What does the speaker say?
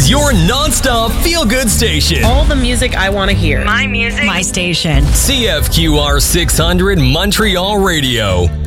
is your non-stop feel-good station. All the music I want to hear. My music. My station. CFQR 600 Montreal Radio.